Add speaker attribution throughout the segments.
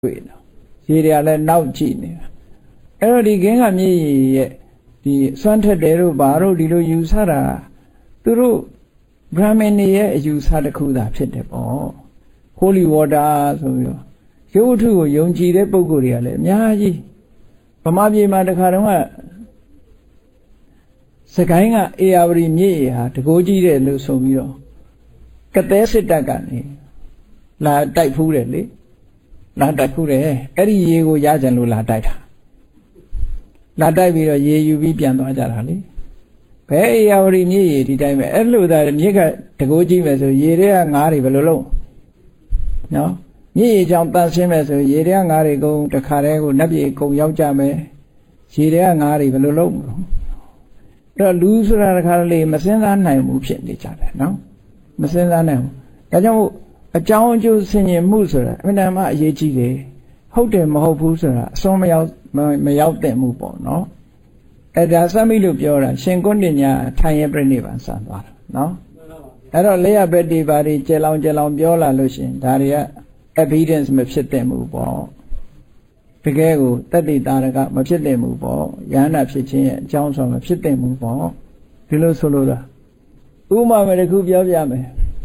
Speaker 1: တွေ့နော်ရေတွေကလည်းနောက်ကြည့်နေတာအဲ့တော့ဒီခင်းကမြေရဲ့ဒီစွမ်းထက်တယ်တို့ဘာတို့ဒီလိုယူဆတာသူတို့ Brahmin ရဲ့အယူဆတစ်ခုသာဖြစ်တယ်ပေါ့ Holy water ဆိုပြီးတော့ရုပ်ဝတ္ထုကိုယုံကြည်တဲ့ပုဂ္ဂိုလ်တွေကလည်းအများကြီးဗမာပြည်မှာတခါတုန်းကစကိုင်းကအေယာဝတီမြစ်ရေဟာတကိုးကြီးတယ်လို့ဆိုပြီးတော့ကသဲစစ်တပ်ကနေလာတိုက်ဖူးတယ်လေလာတိုက်ဖူးတယ်အဲ့ဒီရေကိုရကြံလို့လာတိုက်တာလာတိုက်ပြီးတော့ရေယူပြီးပြန်သွားကြတာလေဘယ်အေယာဝတီမြစ်ရေဒီတိုင်းပဲအဲ့လိုသာမြစ်ကတကိုးကြီးမယ်ဆိုရေတွေကငါးတွေဘယ်လိုလုပ်နော်မြစ်ရေကြောင့်တန့်ရှင်းမယ်ဆိုရေတွေကငါးတွေကုန်တခါတည်းကိုနတ်ပြည်ကုန်ရောက်ကြမယ်ရေတွေကငါးတွေဘယ်လိုလုပ်အဲ့တော့လူဆိုတာတခါလေမစင်စားနိုင်ဘူးဖြစ်နေကြတယ်နော်မစင်စားနိုင်ဘူးဒါကြောင့်အကြောင်းအကျိုးဆင်ခြင်မှုဆိုတာအမှန်တမ်းအရေးကြီးတယ်ဟုတ်တယ်မဟုတ်ဘူးဆိုတာအစွန်းမရောက်တဲ့မှုပေါ့နော်အဲ့ဒါစမိလို့ပြောတာရှင်ကုဏ္ဏညာထိုင်ရပြိဋိဘံစံသွားတာနော်အဲ့တော့လက်ရဘက်ဒီပါဒီကျေလောင်ပြောလာလို့ရှင်ဒါတွေက evidence မဖြစ်တဲ့မှုပေါ့တကယ်ကိုတတ္တိတာရကမဖြစ်တဲ့မှုပေါ့ယန္တာဖြစ်ခြင်းရဲ့အကြောင်းဆိုမဖြစ်တဲ့မှုပေါ့ဒီလိုဆိုလို့လားဥပမာပဲတစ်ခုပြောပြမယ်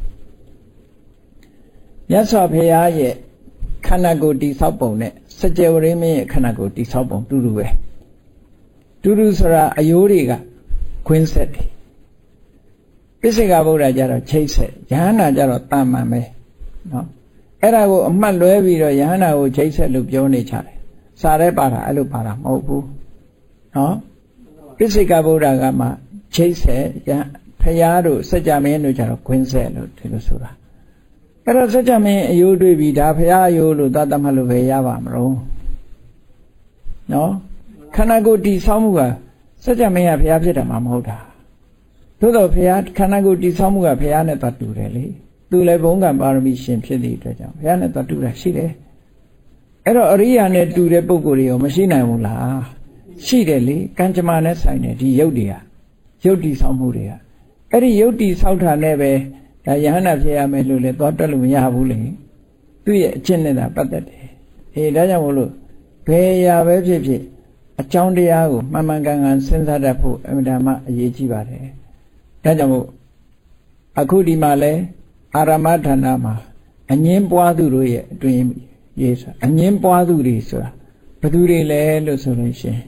Speaker 1: မြတ်စွာဘုရားရဲ့ခန္ဓာကိုယ်တိဆောက်ပုံနဲ့စကြဝဠာမင်းရဲ့ခန္ဓာကိုယ်တိဆောက်ပုံတူတူပဲတူတူဆိုတာအယိုးတွေကခွင်းဆက်တယ်ပိစိကဗုဒ္ဓကျတော့ချိတ်ဆက်ယဟန္တာကျတော့တာမန်ပဲနော်အဲ့ဒါကိုအမှတ်လွဲပြီးတော့ယဟန္တာကိုချိတ်ဆက်လို့ပြောနေကြတယ်စာရဲပါတာအဲ့လိုပါတာမဟုတ်ဘူးနော်ပိစိကဗုဒ္ဓကမှချိတ်ဆက်ဖရာတို့စကြမင်းတို့ကျတော့ခွင်းဆက်လို့ဒီလိုဆိုတာအဲ့တော့စကြမင်းအယိုးတွေ့ပြီးဒါဖရာအယိုးလို့သတ်မှတ်လို့ပဲရပါမလို့နော်ခန္ဓာကိုယ်တည်ဆောက်မှုကစကြမင်းကဖရာဖြစ်တာမှမဟုတ်တာသို့တော့ဖရာခန္ဓာကိုယ်တည်ဆောက်မှုကဖရာနဲ့တတူတယ်လေသူလည်းဘုံကံပါရမီရှင်ဖြစ်သည့်အတွက်ကြောင့်ဖရာနဲ့တတူတာရှိတယ်အဲ့တော့အရိယာနဲ့တူတဲ့ပုဂ္ဂိုလ်တွေရောမရှိနိုင်ဘူးလားရှိတယ်လေကံကြမ္မာနဲ့ဆိုင်တယ်ဒီယုတ်တွေကယုတ်တည်ဆောက်မှုတွေကအဲ့ဒီယုတ်တည်ဆောက်တာနဲ့ပဲဒါယဟန္တာဖြစ်ရမယ်လို့လည်းသွားတက်လို့မရဘူးလေသူ့ရဲ့အကျင့်နဲ့သာပတ်သက်တယ်အေးဒါကြောင့်မို့လို့ဘယ်ရာပဲဖြစ်ဖြစ်အကြောင်းတရားကိုမှန်မှန်ကန်ကန်စဉ်းစားတတ်ဖို့အမှန်တမ်းအရေးကြီးပါတယ်ဒါကြောင့်မို့အခုဒီမှာလဲအာရမဌာနမှာအငင်းပွားသူတို့ရဲ့အတွင်ရေးဆိုအငင်းပွားသူတွေဆိုတာဘယ်သူတွေလဲလို့ဆိုလို့ရှိရင်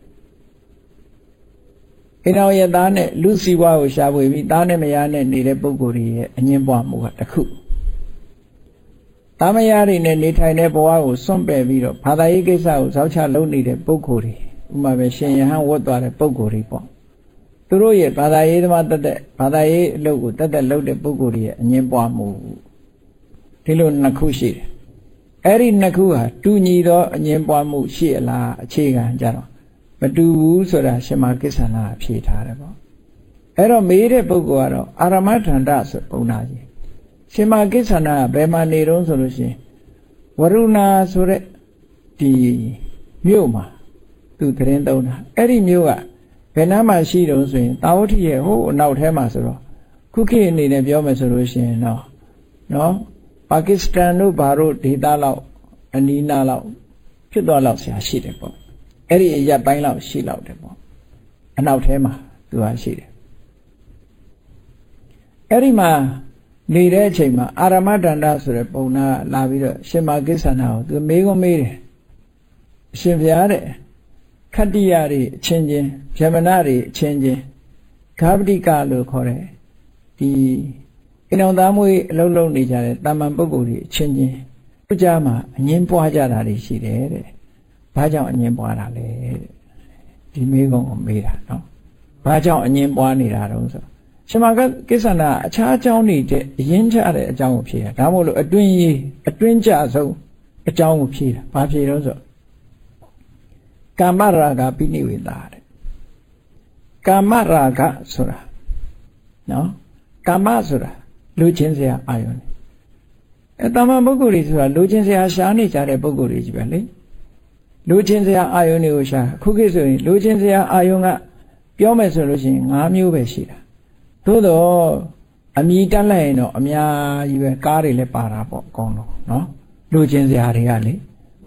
Speaker 1: အိမ်တော်ရဲ့သားနဲ့လူစီဝါကိုရှာဖွေပြီးသားနဲ့မယားနဲ့နေတဲ့ပုဂ္ဂိုလ်တွေရဲ့အငင်းပွားမှုကတစ်ခုသားမယားတွေနဲ့နေထိုင်တဲ့ဘဝကိုစွန့်ပယ်ပြီးတော့ဘာသာရေးကိစ္စကိုဇောက်ချလုပ်နေတဲ့ပုဂ္ဂိုလ်တွေဥပမာပဲရှင်ယဟန်ဝတ်သွားတဲ့ပုဂ္ဂိုလ်တွေပေါ့သူတို့ရဲ့ဘာသာရေးသမားတက်ဘာသာရေးအလုပ်ကိုတက်လုပ်တဲ့ပုဂ္ဂိုလ်တွေရဲ့အငင်းပွားမှုဒီလိုနှစ်ခုရှိတယ်အဲ့ဒီနှစ်ခုဟာတူညီသောအငင်းပွားမှုရှိအလားအခြေခံကြတော့မတူဘူးဆိုတာရှင်မကိစ္ဆန္ဒဖြေထားတယ်ပေါ့အဲ့တော့မေးတဲ့ပုဂ္ဂိုလ်ကတော့အာရမထန္တဆိုပုံနာကြီးရှင်မကိစ္ဆန္ဒကဘယ်မှာနေတော့ဆိုလို့ရှိရင်ဝရုဏာဆိုတဲ့ဒီမြို့မှာသူသတင်းသုံးတာအဲ့ဒီမြို့ကဘယ်နားမှာရှိတုံးဆိုရင်တာဝတိရဲ့ဟိုအနောက်ထဲမှာဆိုတော့ခုခေတ်အနေနဲ့ပြောမယ်ဆိုလို့ရှိရင်တော့နော်ပါကစ္စတန်တို့ဘာတို့ဒေသလောက်အနီးနားလောက်ဖြစ်သွားလောက်ဆရာရှိတယ်ပေါ့အဲ့ဒီအရပ်ပိုင်းလောက်ရှိလောက်တယ်ပေါ့အနောက်ထဲမှာသူဟာရှိတယ်အဲ့ဒီမှာနေတဲ့အချိန်မှာအာရမဒန္တဆိုတဲ့ပုံနာလာပြီးတော့ရှင်မကိစ္ဆန္ဒကိုသူမေးခွန်းမေးတယ်အရှင်ဘုရားတဲ့ခတ္တိယတွေအချင်းချင်းဗျမနတွေအချင်းချင်းဂါပတိကလို့ခေါ်တယ်ဒီအိမ်တော်သားမွေးအလုံးလုံးနေကြတဲ့တာမန်ပုဂ္ဂိုလ်တွေအချင်းချင်းသူကြားမှာအငင်းပွားကြတာတွေရှိတယ်တဲ့ဘာကြောင့်အငင်းပွားတာလဲတဲ့ဒီမေးခွန်းကိုမေးတာနော်ဘာကြောင့်အငင်းပွားနေတာတုံးဆိုရှင်မကိစ္ဆန္ဒအခြားအကြောင်းတွေတဲ့အရင်ချတဲ့အကြောင်းကိုဖြေတာဒါမို့လို့အတွင်းကြဆုံးအကြောင်းကိုဖြေတာဘာဖြေတော့ဆိုကာမရာဂပိနိဝေတာတဲ့ကာမရာဂဆိုတာနော်ကာမဆိုတာလူချင်းစရာအာယုန်တာမန်ပုဂ္ဂိုလ်တွေဆိုတာလူချင်းစရာရှားနေကြတဲ့ပုဂ္ဂိုလ်တွေကြီးပဲလေလူချင်းစရာအာယုန်တွေကိုရှာခုခေတ်ဆိုရင်လူချင်းစရာအာယုန်ကပြောမယ်ဆိုလို့ရှိရင်၅မျိုးပဲရှိတာသို့တော့အမြည်တက်လိုက်ရင်တော့အများကြီးပဲကားတွေလည်းပါတာပေါ့အကုန်လုံးနော်လူချင်းစရာတွေကလေ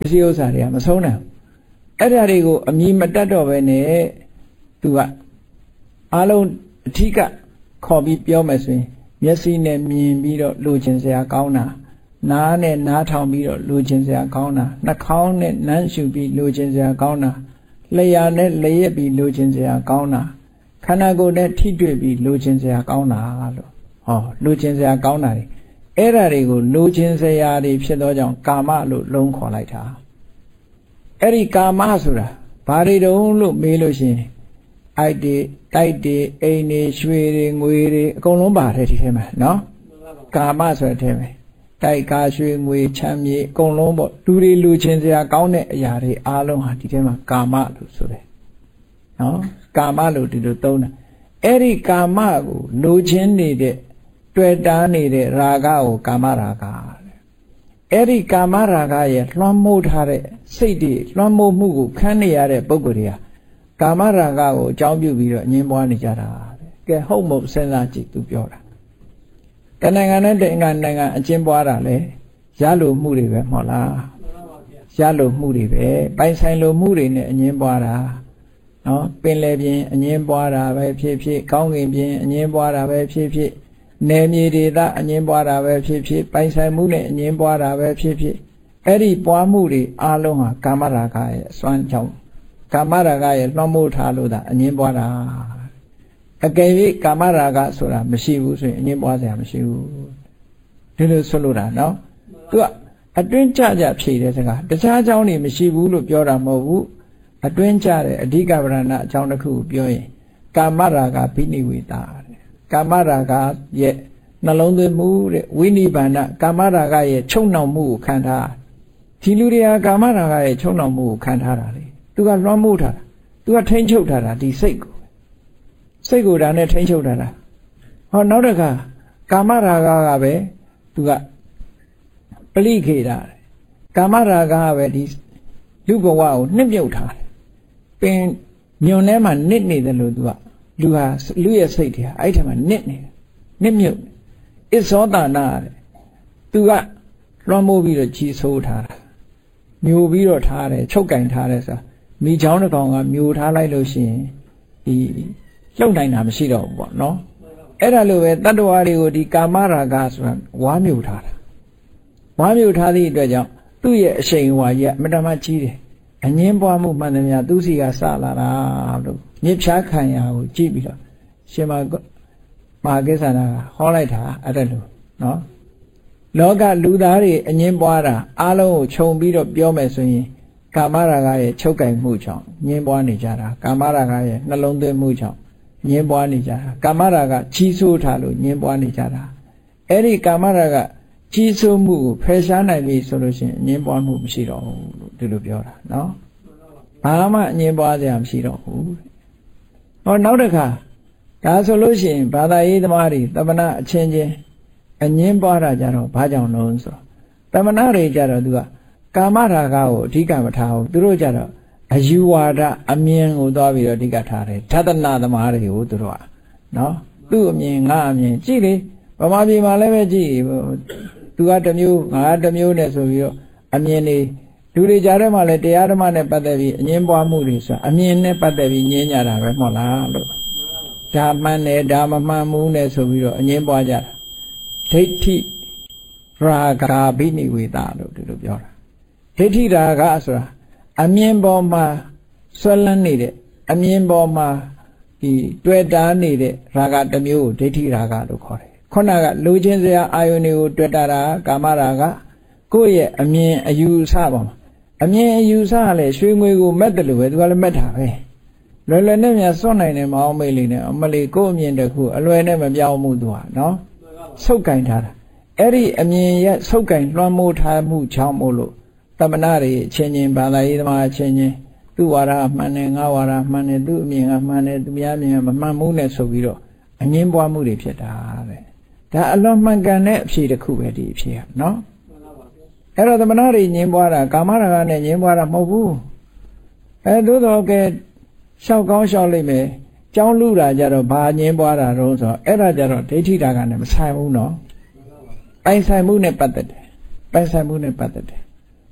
Speaker 1: စ္စည်းဥစ္စာတွေကမဆုံးနိုင်အဲ့ဒါတွေကိုအမြင်မတတ်တော့ပဲနဲ့သူကအားလုံးအထီးကခေါ်ပြီးပြောမယ်ဆိုရင်မျက်စိနဲ့မြင်ပြီးတော့လိုချင်စရာကောင်းတာနားနဲ့နားထောင်ပြီးတော့လိုချင်စရာကောင်းတာနှာခေါင်းနဲ့နမ်းရှုပြီးလိုချင်စရာကောင်းတာလျှာနဲ့လျက်ပြီးလိုချင်စရာကောင်းတာခန္ဓာကိုယ်နဲ့ထိတွေ့ပြီးလိုချင်စရာကောင်းတာလို့ဟောလိုချင်စရာကောင်းတာတွေအဲ့ဓာတွေကိုလိုချင်စရာတွေဖြစ်သောကြောင့်ကာမလို့လုံးခေါ်လိုက်တာအဲ့ဒီကာမဆိုတာဘာတွေတုံးလို့မေးလို့ရှိရင်အိုက်တွေတိုက်တွေအိမ်တွေရွှေတွေငွေတွေအကုန်လုံးပါတယ်ဒီထဲမှာနော်ကာမဆိုတဲ့ထဲမှာတိုက်ကားရွှေငွေချမ်းမြေအကုန်လုံးပေါ့လူတွေလူချင်းစရာကောင်းတဲ့အရာတွေအားလုံးဟာဒီထဲမှာကာမလို့ဆိုတယ်နော်ကာမလို့ဒီလိုသုံးတာအဲ့ဒီကာမကိုလူချင်းနေတဲ့တွေ့တာနေတဲ့ရာဂကိုကာမရာဂအဲ့ဒီကာမရာဂရဲ့လွှမ်းမိုးထားတဲ့စိတ်တွေလွှမ်းမိုးမှုကိုခံနေရတဲ့ပုဂ္ဂိုလ်တွေကကာမရာဂကိုအကြောင်းပြုပြီးတော့အငြင်းပွားနေကြတာကဲဟုတ်မဟုတ်စဉ်းစားကြည့်သူပြောတာတနိုင်ငံနဲ့တနိုင်ငံအကျဉ်းပွားတာလေရလိုမှုတွေပဲမဟုတ်လားရလိုမှုတွေပဲပိုင်ဆိုင်လိုမှုတွေနဲ့အငြင်းပွားတာနော်ပင်လယ်ပြင်အငြင်းပွားတာပဲဖြစ်ဖြစ်ကောင်းကင်ပြင်အငြင်းပွားတာပဲဖြစ်ဖြစ်နယ်မြေဒေသအငြင်းပွားတာပဲဖြစ်ဖြစ်ပိုင်ဆိုင်မှုနဲ့အငြင်းပွားတာပဲဖြစ်ဖြစ်အဲ့ဒီပွားမှုတွေအလုံးဟာကာမရာဂရဲ့အစွမ်းကြောင့်ကာမရာဂရဲ့လွှမ်းမိုးထားလို့သာအငြင်းပွားတာအကယ်၍ကာမရာဂဆိုတာမရှိဘူးဆိုရင်အငြင်းပွားစရာမရှိဘူးဒီလိုဆိုလို့တာနော်သူကအတွင်းကြကြဖြေတဲ့စကားတခြားအကြောင်းတွေမရှိဘူးလို့ပြောတာမဟုတ်ဘူးအတွင်းကြတဲ့အဓိကဗရဏအကြောင်းတစ်ခုကိုပြောရင်ကာမရာဂဘိနိဝေတာကာမရာဂရဲ့နှလုံးသွင်းမှုတဲ့ဝိနိဗ္ဗာန်ကာမရာဂရဲ့ချုပ်နှောင်မှုကိုခံထားဒီလူတွေဟာကာမရာဂရဲ့ချုပ်နှောင်မှုကိုခံထားတာလေသူကလွှမ်းမိုးထားတာသူကထိန်းချုပ်ထားတာဒီစိတ်ကိုဒါနဲ့ထိန်းချုပ်ထားတာဟောနောက်တစ်ခါကာမရာဂကပဲသူကပလိခေတာကာမရာဂကပဲဒီလူဘဝကိုနှစ်မြုပ်ထားတယ်ပင်ညွန်ထဲမှာနစ်နေတယ်လို့သူကလူဟာလူရဲ့စိတ်တွေဟာအဲ့ထက်မှနစ်နေတယ်နစ်မြုပ်အစ္ဆောတာနာတဲ့သူကလွှမ်းမိုးပြီးတော့ကြီးဆိုးထားတာမျိုးပြီးတော့ထားတယ်ချုပ်ကင်ထားတယ်ဆိုတာမိချောင်းတစ်ကောင်ကမျိုးထားလိုက်လို့ရှိရင်ဒီလှုပ်နိုင်တာမရှိတော့ဘူးပေါ့နော်အဲ့ဒါလိုပဲတတ္တဝါတွေကိုဒီကာမရာဂဆိုတာဝါမျိုးထားတာဝါမျိုးထားသည့်အတွက်ကြောင့်သူ့ရဲ့အရှိန်ဝါကြီးအမတမကြီးတယ်အငင်းပွားမှုမှန်သမျှသူစီကစလာတာလို့မြစ်ဖြားခံရကိုကြည့်ပြီးတော့ရှင်မကိစ္စနာဟောလိုက်တာအဲ့ဒါလို့နော်လောကလူသားတွေအငင်းပွားတာအားလုံးကိုခြုံပြီးတော့ပြောမယ်ဆိုရင်ကာမရာဂရဲ့ချုပ်ကင်မှုကြောင့်ငင်းပွားနေကြတာကာမရာဂရဲ့နှလုံးသွင်းမှုကြောင့်ငင်းပွားနေကြတာကာမရာဂကြီးစိုးထားလို့ငင်းပွားနေကြတာအဲ့ဒီကာမရာဂကြီးစိုးမှုကိုဖယ်ရှားနိုင်ပြီဆိုလို့ရှိရင်ငင်းပွားမှုမရှိတော့ဘူးလို့ဒီလိုပြောတာနော်ဘာမှငင်းပွားစရာမရှိတော့ဘူးဟောနောက်တစ်ခါဒါဆိုလို့ရှိရင်ဘာသာရေးသမားတွေတမနာအချင်းချင်းအငင်းပွားတာကြတော့ဘာကြောင့်လုံးဆိုတမနာတွေကြတော့သူကကာမရာဂကိုအဓိကမထားဘူးသူတို့ကြတော့အယူဝါဒအမြင်ကိုသွားပြီးတော့အဓိကထားတယ်ဓတနာသမားတွေကိုသူတို့ကနော်သူ့အမြင်ငါအမြင်ကြည့်လေဗမာပြည်မှာလည်းပဲကြည့်သူကတစ်မျိုးငါတစ်မျိုးနဲ့ဆိုပြီးတော့အမြင်တွေလူတွေကြားထဲမှာလည်းတရားဓမ္မနဲ့ပတ်သက်ပြီးအငင်းပွားမှုတွေဆိုအမြင်နဲ့ပတ်သက်ပြီးညင်းကြတာပဲမဟုတ်လားလို့ဒါမှန်တယ်ဒါမမှန်ဘူးနဲ့ဆိုပြီးတော့အငင်းပွားကြတာဒိဋ္ဌိရာဂဘိနိဝေတာလို့ဒီလိုပြောတာဒိဋ္ဌိရာဂဆိုတာအမြင်ပေါ်မှာဆွဲလန်းနေတဲ့အမြင်ပေါ်မှာဒီတွေ့တာနေတဲ့ရာဂတစ်မျိုးကိုဒိဋ္ဌိရာဂလို့ခေါ်တယ်ခုနကလူချင်းစရာအာယုန်တွေကိုတွေ့တာကာမရာဂကိုယ့်ရဲ့အမြင်အယူဆပါမှာအမြင်အယူဆလည်းရွှေငွေကိုမက်တယ်လို့ပဲသူကလည်းမက်တာပဲလွယ်လွယ်နဲ့များစွန့်နိုင်တယ်မအောင်မေးလေးနဲ့အမလေးကိုယ့်အမြင်တစ်ခုအလွယ်နဲ့မပြောင်းမှုသူဟာနော်ဆုပ်ကင်ထားတာအဲ့ဒီအမြင်ရဲ့ဆုပ်ကင်လွှမ်းမိုးထားမှုချောင်းမို့လို့တမနာတွေအချင်းချင်းဘာသာရေးသမားအချင်းချင်းသူ့ဝါဒမှန်တယ်ငါဝါဒမှန်တယ်သူ့အမြင်ကမှန်တယ်သူများအမြင်ကမမှန်ဘူးနဲ့ဆိုပြီးတော့အငင်းပွားမှုတွေဖြစ်တာတဲ့ဒါအလွန်မှန်ကန်တဲ့အဖြေတစ်ခုပဲဒီအဖြေကနော်အဲ့တော့တမနာတွေငင်းပွားတာကာမရာဂနဲ့ငင်းပွားတာမဟုတ်ဘူးသို့တော်ကဲရှောက်ကောင်းရှောက်လိုက်မယ်ကြောင်းလူတာကြတော့ဘာငင်းပွားတာတော့ဆိုတော့အဲ့ဒါကြတော့ဒိဋ္ဌိရာဂနဲ့မဆိုင်ဘူးနော်ပိုင်ဆိုင်မှုနဲ့ပတ်သက်တယ်ပိုင်ဆိုင်မှုနဲ့ပတ်သက်တယ်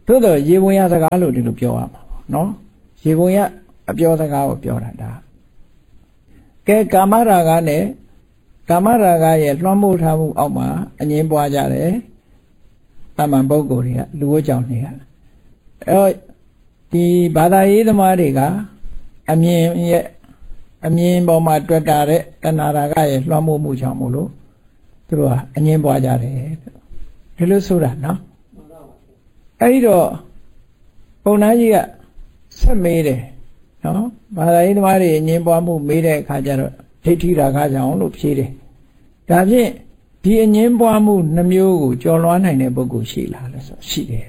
Speaker 1: သို့တော့ရေဝင်ရစကားလို့ဒီလိုပြောရမှာနော်ရေဝင်ရအပြောစကားကိုပြောတာဒါကဲကာမရာဂနဲ့ကာမရာဂရဲ့လွှမ်းမိုးထားမှုအောက်မှာအငြင်းပွားကြတယ်တမန်ပုဂ္ဂိုလ်တွေကလူဝတ်ကြောင့်တွေကအဲ့ဒီဘာသာရေးသမားတွေကအမြင်ပေါ်မှာတွေ့တာတဲ့တဏှာရာဂရဲ့လွှမ်းမိုးမှုကြောင့်မို့လို့သူတို့ကအငြင်းပွားကြတယ်ဒီလိုဆိုတာနော်အဲ့တော့ပုံနာကြီးကဆက်မေးတယ်နော်ဘာသာရေးသမားတွေအငြင်းပွားမှုမေးတဲ့အခါကျတော့ဒိဋ္ဌိရာဂကြောင့်လို့ဖြေတယ်ဒါဖြင့်ဒီအငြင်းပွားမှုနှမျိုးကိုကျော်လွှားနိုင်တဲ့ပုဂ္ဂိုလ်ရှိလားလဲဆိုရှိတယ်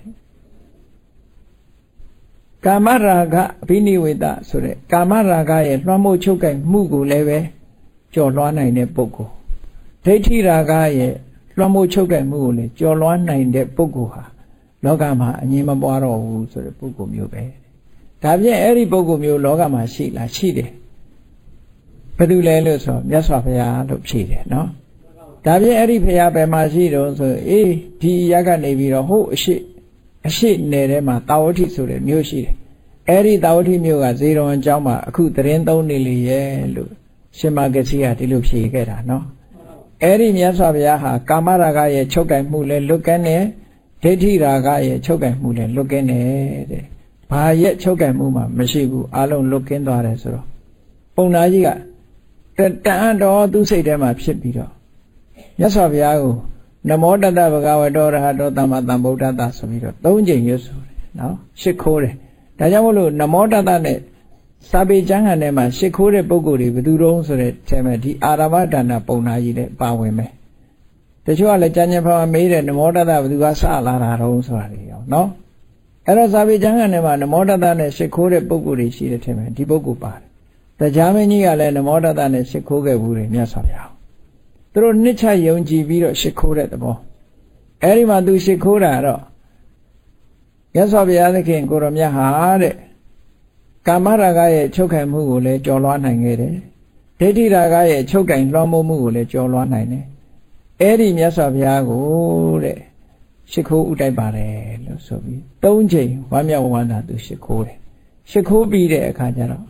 Speaker 1: ကာမရာဂအဘိနိဝေဒဆိုတဲ့ကာမရာဂရဲ့လွှမ်းမိုးချုပ်ကိုက်မှုကိုလည်းပဲကျော်လွှားနိုင်တဲ့ပုဂ္ဂိုလ်ဒိဋ္ဌိရာဂရဲ့လွှမ်းမိုးချုပ်ကိုက်မှုကိုလည်းကျော်လွှားနိုင်တဲ့ပုဂ္ဂိုလ်ဟာလောကမှာအငြင်းမပွားတော့ဘူးဆိုတဲ့ပုဂ္ဂိုလ်မျိုးပဲဒါဖြင့်အဲ့ဒီပုဂ္ဂိုလ်မျိုးလောကမှာရှိလားရှိတယ်ဘယ်သူလဲလို့ဆိုမြတ်စွာဘုရားလို့ဖြေတယ်နော်ဒါဖြင့်အဲ့ဒီဘုရားဘယ်မှာရှိတော့ဆိုဒီရက်ကနေပြီးတော့ဟိုအရှိနယ်ထဲမှာတာဝတိဆိုတဲ့မြို့ရှိတယ်အဲ့ဒီတာဝတိမြို့ကဇေရဝံကျောင်းမှာအခုသတင်းသုံးနေလေရဲ့လို့ရှင်မဂ္ဂစီကဒီလိုဖြေခဲ့တာနော်အဲ့ဒီမြတ်စွာဘုရားဟာကာမရာဂရဲ့ချုပ်ကိုင်မှုလဲလွတ်ကဲနေဒိဋ္ဌိရာဂရဲ့ချုပ်ကိုင်မှုလဲလွတ်ကဲနေတဲ့ဘာရဲ့ချုပ်ကိုင်မှုမှမရှိဘူးအလုံးလွတ်ကင်းသွားတယ်ဆိုတော့ပုံနာကြီးကတန်တော်သူ့စိတ်ထဲမှာဖြစ်ပြီးတော့မြတ်စွာဘုရားကိုနမောတတ္တဗုဒ္ဓဝတ္တရဟတောသမ္မာသမ္ဗုဒ္ဓတ္တဆိုပြီးတော့၃ကြိမ်ရွတ်ဆိုတယ်နော်ရှ िख ိုးတယ်ဒါကြောင့်မို့လို့နမောတတ္တနဲ့စာပေကျမ်းဂန်ထဲမှာရှ िख ိုးတဲ့ပုဂ္ဂိုလ်တွေဘယ်သူတုံးဆိုတဲ့အဲမှာဒီအာရမဒါနပုံနာကြီးနဲ့ပါဝင်မယ်တချို့ကလည်းကျမ်းကျမ်းဖာမေးတယ်နမောတတ္တဘယ်သူကစလာတာတုံးဆိုတာတွေရောနော်အဲ့တော့စာပေကျမ်းဂန်ထဲမှာနမောတတ္တနဲ့ရှ िख ိုးတဲ့ပုဂ္ဂိုလ်တွေရှိတဲ့ထဲမှာဒီပုဂ္ဂိုလ်ပါတယ်တရားမင်းကြီးကလည်းနမောတတ္တနဲ့ရှ िख ိုးခဲ့ဘူးတယ်မြတ်စွာဘုရားသူတို့နှစ်ချယုံကြည်ပြီးတော့ရှ िख ိုးတဲ့သဘောအဲ့ဒီမှာသူရှ िख ိုးတာတော့မြတ်စွာဘုရားသခင်ကိုရောမြတ်ဟာတဲ့ကာမရာဂရဲ့ချုပ်ကိုင်မှုကိုလည်းကျော်လွှားနိုင်ခဲ့တယ်ဒိဋ္ဌိရာဂရဲ့ချုပ်ကိုင်လွှမ်းမိုးမှုကိုလည်းကျော်လွှားနိုင်တယ်အဲ့ဒီမြတ်စွာဘုရားကိုတဲ့ရှ िख ိုးဥတိုက်ပါတယ်လို့ဆိုပြီး၃ချိန်ဝမ်းမြောက်ဝမ်းသာသူရှ िख ိုးတယ်ရှ िख ိုးပြီးတဲ့အခါကျတော့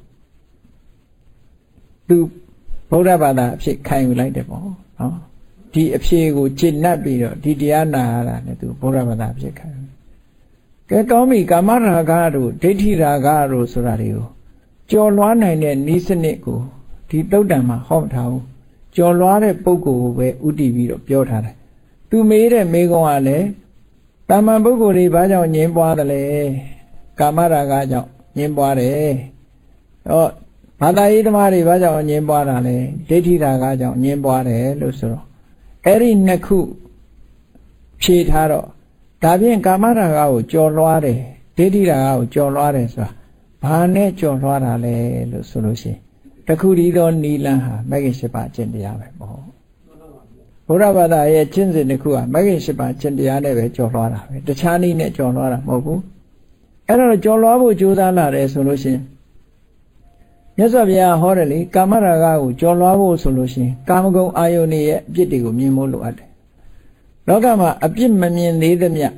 Speaker 1: သူဗုဒ္ဓဘာသာအဖြစ်ခံယူလိုက်တယ်ပေါ့နော်ဒီအဖြစ်ကိုကျင့်납ပြီးတော့ဒီတရားနာရတာနဲ့သူဗုဒ္ဓဘာသာအဖြစ်ခံယူကဲကောင်းပြီကာမရာဂတို့ဒိဋ္ဌိရာဂတို့ဆိုတာတွေကိုကျော်လွှားနိုင်တဲ့နည်းစနစ်ကိုဒီသုတ်တံမှာဟောမထားဘူးကျော်လွှားတဲ့ပုဂ္ဂိုလ်ကိုပဲဥတည်ပြီးတော့ပြောထားတယ်သူမေးတဲ့မေးခွန်းကလည်းတာမန်ပုဂ္ဂိုလ်တွေဘာကြောင့်ငြင်းပွားတယ်လဲကာမရာဂကြောင့်ငြင်းပွားတယ်ဟောဘာသာရေးသမားတွေဘာကြောင့်ငြင်းပွားတာလဲဒိဋ္ဌိရာဂကြောင့်ငြင်းပွားတယ်လို့ဆိုတော့အဲ့ဒီနှစ်ခုဖြေထားတော့ဒါဖြင့်ကာမရာဂကိုကျော်လွှားတယ်ဒိဋ္ဌိရာဂကိုကျော်လွှားတယ်ဆိုတာဘာနဲ့ကျော်လွှားတာလဲလို့ဆိုလို့ရှိရင်တခုတည်းသောနိလန်းဟာမဂ္ဂင်၈ပါးအကျင့်တရားပဲပေါ့ဘုရားဘာသာရဲ့ကျင့်စဉ်တစ်ခုကမဂ္ဂင်၈ပါးအကျင့်တရားနဲ့ပဲကျော်လွှားတာပဲတခြားနည်းနဲ့ကျော်လွှားတာမဟုတ်ဘူးအဲ့တော့ကျော်လွှားဖို့ကြိုးစားလာတယ်ဆိုလို့ရှိရင်မြတ်စွာဘုရားဟောတယ်လေကာမရာဂကိုကျော်လွှားဖို့ဆိုလို့ရှိရင်ကာမဂုဏ်အာယုန်ရဲ့အပြစ်တွေကိုမြင်ဖို့လိုအပ်တယ်လောကမှာအပြစ်မမြင်သေးသမျှ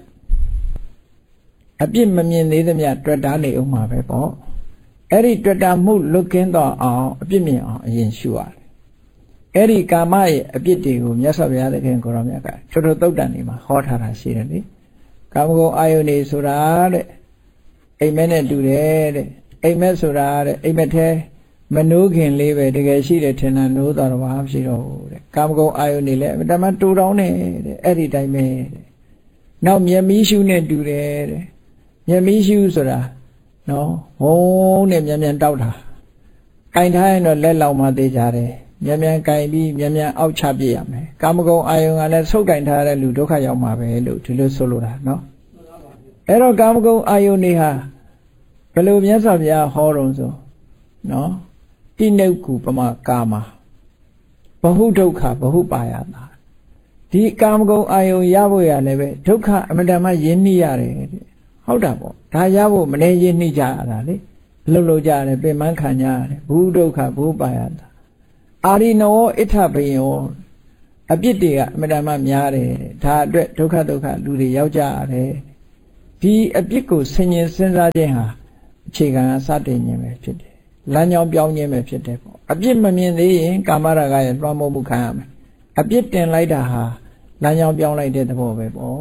Speaker 1: တွေ့တာနေအောင်မှာပဲပေါ့အဲ့ဒီတွေ့တာမှုလွတ်ကင်းတော့အောင်အပြစ်မြင်အောင်အရင်ရှုရတယ်အဲ့ဒီကာမရဲ့အပြစ်တွေကိုမြတ်စွာဘုရားသခင်ကိုရောမြတ်ကချို့သုတ်တန်တွေမှာဟောထားတာရှိတယ်လေကာမဂုဏ်အာယုန်တွေဆိုတာတဲ့အိမ်မက်နဲ့တူတယ်တဲ့အိမ်မက်ဆိုတာတဲ့အိမ်မက်ထဲမနိုးခင်လေးပဲတကယ်ရှိတယ်ထင်တာနိုးသွားတော့ဘာမှမရှိတော့ဘူးတဲ့ကာမဂုဏ်အာယုန်တွေလည်းတမန်တူတောင်းတယ်တဲ့အဲ့ဒီတိုင်းပဲတဲ့နောက်မျက်မီးရှုနဲ့တူတယ်တဲ့မျက်မီးရှုဆိုတာနော်ဝုန်းနဲ့မြန်တောက်တာကင်ထားရင်တော့လက်လောက်မှသေးကြတယ်မြန်ကင်ပြီးမြန်အောက်ချပြရမယ်ကာမဂုဏ်အာယုန်ကလည်းဆုပ်ကင်ထားတဲ့လူဒုက္ခရောက်မှာပဲလို့ဒီလိုဆိုလိုတာနော်အဲ့တော့ကာမဂုဏ်အာယုန်တွေဟာဘယ်လိုမြတ်စွာဘုရားဟောတော်ဆိုနော်တိနုက္ခုပမကာမဘဟုဒုက္ခဘဟုပါယတာဒီကာမဂုဏ်အာယုန်ရဖို့ရလည်းပဲဒုက္ခအမတ္တမယဉ်နှိရတယ်တဲ့ဟုတ်တာပေါ့ဒါရဖို့မနေယဉ်နှိကြရတာလေလှုပ်ကြရတယ်ပင်မခံကြရတယ်ဘုဒုက္ခဘဟုပါယတာအာရိနဝဣထဘယောအပြစ်တွေကအမတ္တမများတယ်ဒါအတွက်ဒုက္ခလူတွေရောက်ကြရတယ်ဒဒီအပြစ်ကိုဆင်ញင်စဉ်းစားခြင်းဟာအခြေခံစတင်ခြင်းပဲဖြစ်တယ်လမ်းကြောင်းပြောင်းခြင်းပဲဖြစ်တယ်ပေါ့အပြစ်မမြင်သေးရင်ကာမရာဂရဲ့လွှမ်းမိုးမှုခံရမယ်အပြစ်တင်လိုက်တာဟာလမ်းကြောင်းပြောင်းလိုက်တဲ့သဘောပဲပေါ့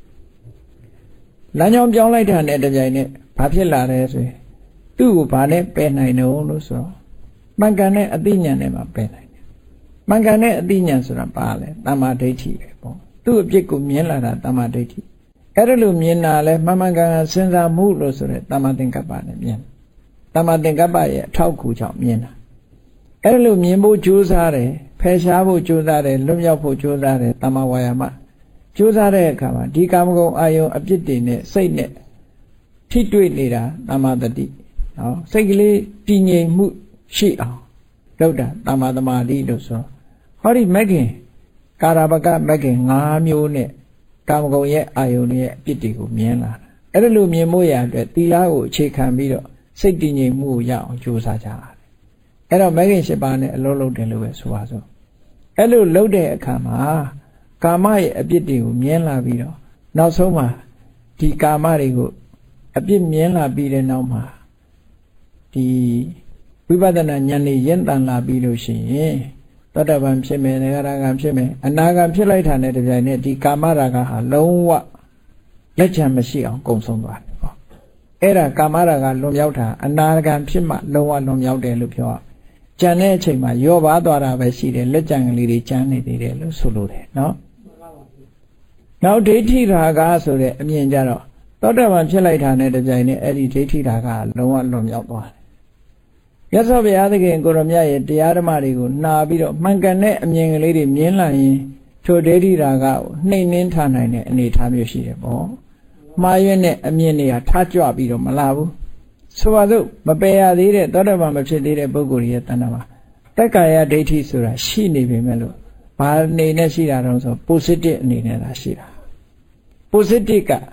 Speaker 1: လမ်းကြောင်းပြောင်းလိုက်တာနဲ့တပြိုင်နက်ဘာဖြစ်လာလဲဆိုရင်သူ့ကိုဘာနဲ့ပယ်နိုင်တော့လို့ဆိုတော့မှန်ကန်တဲ့အသိဉာဏ်နဲ့မှပယ်နိုင်တယ်မှန်ကန်တဲ့အသိဉာဏ်ဆိုတာပါလဲတမ္မာဒိဋ္ဌိပဲပေါ့သူ့အပြစ်ကိုမြင်လာတာတမ္မာဒိဋ္ဌိအဲ့ဒါလိုမြင်တာလဲမှန်မှန်ကန်ကန်စဉ်းစားမှုလို့ဆိုတဲ့တမ္မာသင်္ကပ္ပနဲ့မြင်တမ္မာသင်္ကပ္ပရဲ့အထောက်အကူကြောင့်မြင်တာအဲ့ဒါလိုမြင်ဖို့ကြိုးစားတယ်ဖယ်ရှားဖို့ကြိုးစားတယ်လွတ်မြောက်ဖို့ကြိုးစားတယ်တမ္မာဝါယာမကြိုးစားတဲ့အခါမှာဒီကာမဂုဏ်အာယုံအပြစ်တွေနဲ့စိတ်နဲ့ထိတွေ့နေတာတမ္မာတတိနော်စိတ်ကလေးတည်ငြိမ်မှုရှိအောင်လုပ်တာတမ္မာသမာဓိလို့ဆိုဟောဒီမဂ္ဂင်ကာရပကမဂ္ဂင်5မျိုးနဲ့ကာမဂုဏ်ရဲ့အာယုန်ရဲ့အပြစ်တွေကိုမြင်လာတာအဲ့ဒါလိုမြင်ဖို့ရအတွက်သီလကိုအခြေခံပြီးတော့စိတ်တည်ငြိမ်မှုကိုရအောင်ကြိုးစားကြရတယ်အဲ့တော့မဂ္ဂင်7ပါးနဲ့အလုံးလုံးတယ်လို့ပဲဆိုပါစို့အဲ့လိုလုပ်တဲ့အခါမှာကာမရဲ့အပြစ်တွေကိုမြင်လာပြီးတော့နောက်ဆုံးမှာဒီကာမတွေကိုအပြစ်မြင်လာပြီးတဲ့နောက်မှာဒီဝိပဿနာဉာဏ်နဲ့ရင့်တန်လာပြီးလို့ရှိရင်သောတာပန်ဖြစ်မယ်၊သဂရဂံဖြစ်မယ်၊အနာဂံဖြစ်လိုက်တာနဲ့တပြိုင်နက်ဒီကာမရာဂဟာလုံးဝလက်ချမ်းမရှိအောင်ကုန်ဆုံးသွားတယ်ပေါ့အဲ့ဒါကာမရာဂလွန်မြောက်တာအနာဂံဖြစ်မှလုံးဝလွန်မြောက်တယ်လို့ပြောရကြံတဲ့အချိန်မှာရောပါသွားတာပဲရှိတယ်လက်ကြံကလေးတွေကျန်နေသေးတယ်လို့ဆိုလို့တယ်နော်နောက်ဒိဋ္ဌိရာဂဆိုတဲ့အမြင်ကြတော့သောတာပန်ဖြစ်လိုက်တာနဲ့တပြိုင်နက်အဲ့ဒီဒိဋ္ဌိရာဂလုံးဝလွန်မြောက်သွားတယ်မြတ်စွာဘုရားသခင်ကိုရမြတ်ရဲ့တရားဓမ္မတွေကိုနှာပြီးတော့မှန်ကန်တဲ့အမြင်ကလေးတွေမြင်လာရင်ထိုဒိဋ္ဌိရာဂကိုနှိမ်နှင်းထားနိုင်တဲ့အနေအထားမျိုးရှိတယ်ပေါ့မှားရွံ့တဲ့အမြင်တွေကထားကြွပြီးတော့မလာဘူးဆိုပါစို့မပယ်ရသေးတဲ့သောတာပန်မဖြစ်သေးတဲ့ပုဂ္ဂိုလ်ရဲ့တဏ္ဍာမှာတက္ကာယဒိဋ္ဌိဆိုတာရှိနေပေမဲ့လို့ဘာအနေနဲ့ရှိတာတော့ဆို positive အနေနဲ့သာရှိတာ positive က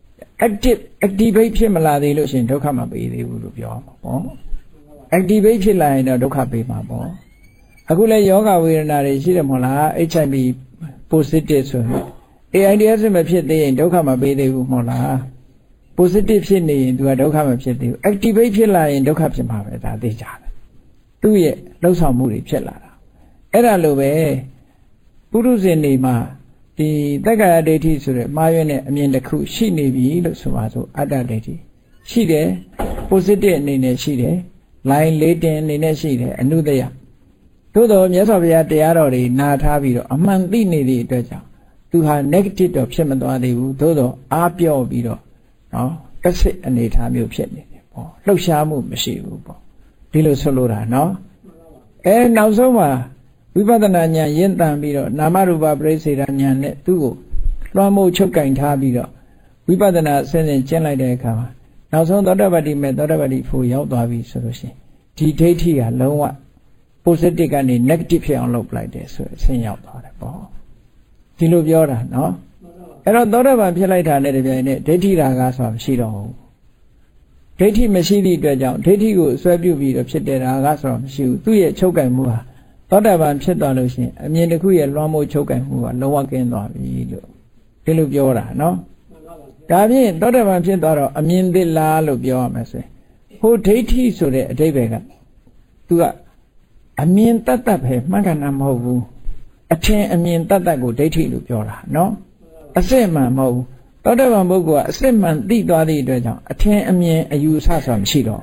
Speaker 1: activate ဖြစ်မလာသေးလို့ရှင်ဒုက္ခမပေးသေးဘူးလို့ပြောမှာပေါ့activate ဖြစ်လာရင်တော့ဒုက္ခပေးမှာပေါ့အခုလဲယောဂဝေဒနာတွေရှိတယ်မဟုတ်လား HIV positive ဆိုရင် AIDS မဖြစ်သေးရင်ဒုက္ခမပေးသေးဘူးမဟုတ်လား positive ဖြစ်နေရင် तू ကဒုက္ခမဖြစ်သေးဘူး activate ဖြစ်လာရင်ဒုက္ခဖြစ်မှာပဲဒါသိကြတယ်သူ့ရဲ့လှုပ်ဆောင်မှုတွေဖြစ်လာတာအဲ့ဒါလိုပဲပုရုဇဉ်တွေမှာဒီတက္ကရာဒိဋ္ဌိဆိုတဲ့မှားရွံ့တဲ့အမြင်တစ်ခုရှိနေပြီလို့ဆိုပါစို့အတ္တဒိဋ္ဌိရှိတယ် positive အနေနဲ့ရှိတယ်လိုင်းလေးတင်အနေနဲ့ရှိတယ်အနုတ္တယသို့တော်မြတ်စွာဘုရားတရားတော်တွေနာထားပြီးတော့အမှန်သိနေသည့်အတွက်ကြောင့်သူဟာ negative တော့ဖြစ်မသွားသေးဘူးသို့တော်အားပြော့ပြီးတော့နော်တစ်စစ်အနေထားမျိုးဖြစ်နေတယ်ပေါ့လှုပ်ရှားမှုမရှိဘူးပေါ့ဒီလိုဆိုလိုတာနော်နောက်ဆုံးမှာဝိပဿနာဉာဏ်ရင့်တန်ပြီးတော့နာမရူပပရိစ္ဆေဒဉာဏ်နဲ့သူ့ကိုလွှမ်းမိုးချုပ်ကင်ထားပြီးတော့ဝိပဿနာအစဉ်စဉ်ကျင့်လိုက်တဲ့အခါမှာနောက်ဆုံးသောတာပတ္တိမဲ့သောတာပတ္တိဖို့ရောက်သွားပြီဆိုလို့ရှိရင်ဒီဒိဋ္ဌိကလုံးဝ positive ကနေ negative ဖြစ်အောင်လုပ်လိုက်တယ်ဆိုအဆင့်ရောက်သွားတယ်ပေါ့ဒီလိုပြောတာနော်အဲ့တော့သောတာပန်ဖြစ်လိုက်တာနဲ့တပြိုင်နက်ဒိဋ္ဌိရာဂဆိုတာမရှိတော့ဘူးဒိဋ္ဌိမရှိသည့်အတွက်ကြောင့်ဒိဋ္ဌိကိုဆွဲပြုပြီးတော့ဖြစ်တဲ့ရာဂဆိုတာမရှိဘူးသူ့ရဲ့ချုပ်ကင်မှုဟာသောတာပန်ဖြစ်သွားလို့ရှိရင်အမြင်တစ်ခုရဲ့လွှမ်းမိုးချုပ်ကင်မှုကလုံးဝကင်းသွားပြီလို့ဒီလိုပြောတာနော်ဒါဖြင့်သောတာပန်ဖြစ်သွားတော့အမြင်သစ်လားလို့ပြောရမယ်ဆိုရင်ဟိုဒိဋ္ဌိဆိုတဲ့အဓိပ္ပာယ်ကသူကအမြင်တတ်တတ်ပဲမှန်ကန်တာမဟုတ်ဘူးအထင်အမြင်တတ်တတ်ကိုဒိဋ္ဌိလို့ပြောတာနော်အစစ်မှန်မဟုတ်ဘူးသောတာပန်ပုဂ္ဂိုလ်ကအစစ်မှန်သိသွားသည့်အတွက်ကြောင့်အထင်အမြင်အယူဆဆိုတာမရှိတော့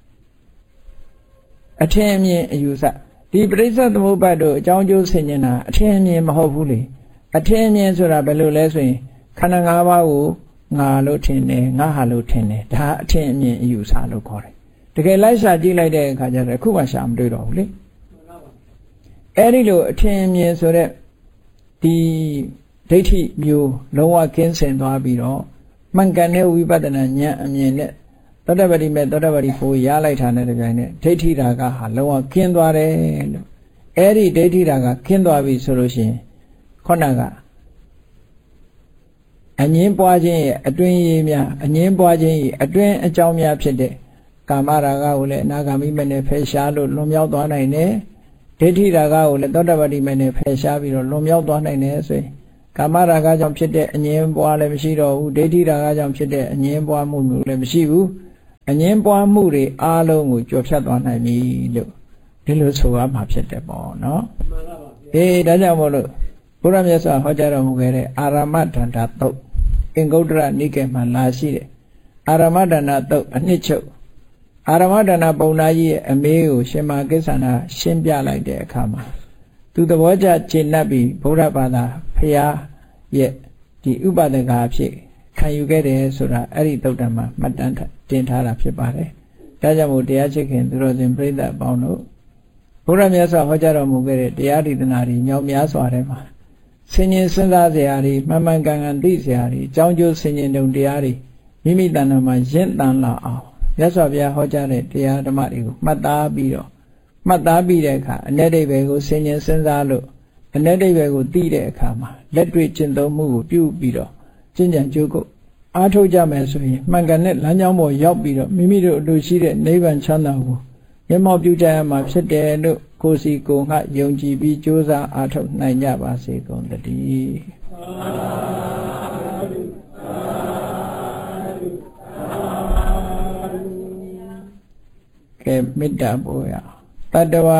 Speaker 1: အထင်အမြင်အယူဆဒီပရိစ္ဆေသမုပ္ပါဒ်တို့အကြောင်းကျိုးဆင်ခြင်တာအထင်အမြင်မဟုတ်ဘူးလေအထင်အမြင်ဆိုတာဘယ်လိုလဲဆိုရင်ခန္ဓာ၅ပါးကိုငါလို့ထင်တယ်ငါဟာလို့ထင်တယ်ဒါအထင်အမြင်အယူဆလို့ခေါ်တယ်တကယ်လိုက်ရှာကြည့်လိုက်တဲ့အခါကျတော့အခုမှရှာမတွေ့တော့ဘူးလေအဲ့ဒီလိုအထင်အမြင်ဆိုတဲ့ဒီဒိဋ္ဌိမျိုးလုံးဝကင်းစင်သွားပြီးတော့မှန်ကန်တဲ့ဝိပဿနာဉာဏ်အမြင်နဲ့သောတာပတိမဲ့သောတာပတိဖို့ရလိုက်တာနဲ့တပြိုင်နက်ဒိဋ္ဌိရာဂဟာလုံးဝကင်းသွားတယ်လို့အဲ့ဒီဒိဋ္ဌိရာဂကင်းသွားပြီဆိုလို့ရှိရင်ခေါဏကအငင်းပွားခြင်းရဲ့အတွင်းရေးများအငင်းပွားခြင်းရဲ့အတွင်းအကြောင်းများဖြစ်တဲ့ကာမရာဂကိုလည်းအနာဂါမိမဲ့နဲ့ဖယ်ရှားလို့လွန်မြောက်သွားနိုင်တယ်ဒိဋ္ဌိရာဂကိုလည်းသောတာပတိမဲ့နဲ့ဖယ်ရှားပြီးတော့လွန်မြောက်သွားနိုင်တယ်ဆိုရင်ကာမရာဂကြောင့်ဖြစ်တဲ့အငြင်းပွားလည်းမရှိတော့ဘူးဒိဋ္ဌိရာဂကြောင့်ဖြစ်တဲ့အငြင်းပွားမှုမျိုးလည်းမရှိဘူးအငြင်းပွားမှုတွေအားလုံးကိုကျော်ဖြတ်သွားနိုင်ပြီလို့ဒီလိုဆိုရမှာဖြစ်တယ်ပေါ့နော်ဒါကြောင့်မို့လို့ဘုရားမြတ်စွာဟောကြားတော်မူခဲ့တဲ့အာရမဒန္တာသုတ်အင်္ဂုတ္တရနိကေမှာလာရှိတယ်အာရမဒန္တာသုတ်အနှစ်ချုပ်အာရမဒန္တာပုံနာကြီးရဲ့အမေးကိုရှင်မကိစ္ဆန္ဒရှင်းပြလိုက်တဲ့အခါမှာသူသဘောကျကျေနပ်ပြီးဗုဒ္ဓဘာသာဖရာရဲ့ဒီဥပဒကာအဖြစ်ခံယူခဲ့တယ်ဆိုတာအဲ့ဒီသုတ်တံမှာမှတ်တမ်းတင်ထားတာဖြစ်ပါတယ်ဒါကြောင့်မို့တရားချစ်ခင်သူတော်စင်ပြိဿအပေါင်းတို့ဘုရားမြတ်စွာဟောကြားတော်မူခဲ့တဲ့တရားဒေသနာတွေညောင်များစွာထဲမှာဆင်ញင်စဉ်းစားစရာတွေမှန်မှန်ကန်ကန်သိစရာတွေအကြောင်းကျိုးဆင်ញင်တုံတရားတွေမိမိတဏ္ဍာမှာရင့်တန်လာအောင်မြတ်စွာဘုရားဟောကြားတဲ့တရားဓမ္မတွေကိုမှတ်သားပြီးတဲ့အခါအ내ဒိဗ္ဗေကိုဆင်ញင်စဉ်းစားလို့အ내ဒိဗ္ဗေကိုသိတဲ့အခါမှာလက်တွေ့ကျင့်သုံးမှုကိုပြုပြီးတော့ကျင့်ကြံကြိုးကိုအားထုတ်ကြမယ်ဆိုရင်မှန်ကန်တဲ့လမ်းကြောင်းပေါ်ရောက်ပြီးတော့မိမိတို့အတူရှိတဲ့နိဗ္ဗာန်ချမ်းသာကိုမျက်မှောက်ပြုကြရမှာဖြစ်တယ်လို့ကိုယ်စီကိုယ်ငှယုံကြည်ပြီးကြိုးစားအားထုတ်နိုင်ကြပါစေကုန်သတည်းကဲမေတ္တာပို့ရတတ္တဝါ